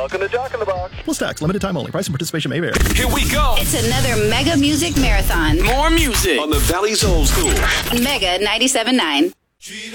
Welcome to Jock in the Box. Plus tax, limited time only. Price and participation may vary. Here we go. It's another Mega Music Marathon. More music on the Valley's Old School. Mega 97.9.